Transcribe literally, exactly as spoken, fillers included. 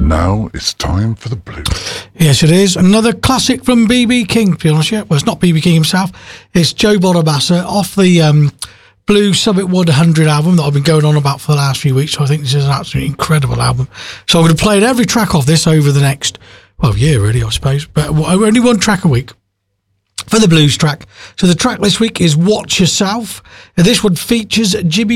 Now it's time for the blues. Yes, it is. Another classic from B B King, to be honest. Yeah. Well, it's not B B King himself. It's Joe Bonamassa off the um, Blue Summit one hundred album that I've been going on about for the last few weeks. So I think this is an absolutely incredible album. So I'm going to play every track off this over the next, well, year really, I suppose. But only one track a week for the blues track. So the track this week is Watch Yourself. And this one features Jimmy